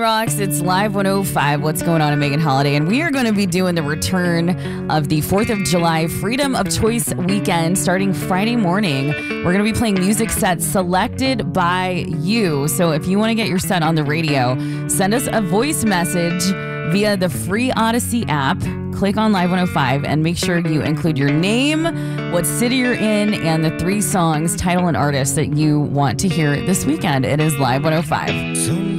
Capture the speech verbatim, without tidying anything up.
Rocks, it's Live one oh five. What's going on in Megan Holiday? And we are going to be doing the return of the fourth of July Freedom of Choice weekend starting Friday morning. We're going to be playing music sets selected by you. So if you want to get your set on the radio, send us a voice message via the free Odyssey app. Click on Live one oh five and make sure you include your name, what city you're in, and the three songs, title, and artist that you want to hear this weekend. It is Live one oh five. So